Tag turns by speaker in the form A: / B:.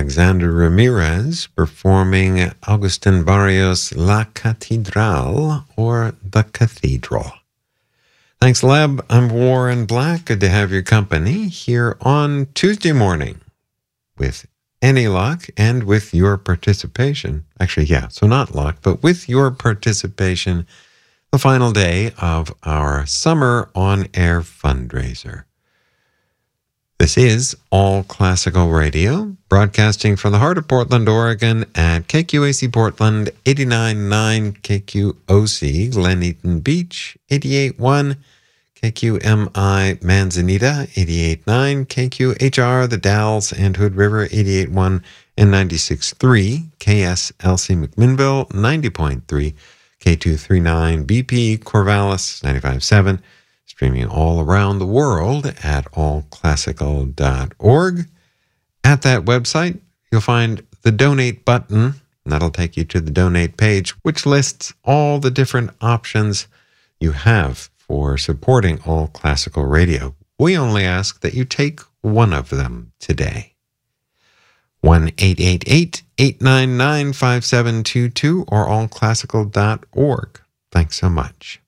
A: Alexander Ramirez performing Agustin Barrios' La Catedral, or The Cathedral. Thanks, Leb. I'm Warren Black. Good to have your company here on Tuesday morning with any luck and with your participation. Actually, yeah, so not luck, but with your participation, the final day of our Summer On Air fundraiser. This is All Classical Radio, broadcasting from the heart of Portland, Oregon at KQAC Portland, 89.9 KQOC, Glen Eaton Beach, 88.1 KQMI Manzanita, 88.9 KQHR, The Dalles and Hood River, 88.1 and 96.3 KSLC McMinnville, 90.3 K239 BP Corvallis, 95.7. Streaming all around the world at allclassical.org. At that website, you'll find the donate button, and that'll take you to the donate page, which lists all the different options you have for supporting All Classical Radio. We only ask that you take one of them today. 1-888-899-5722 or allclassical.org. Thanks so much.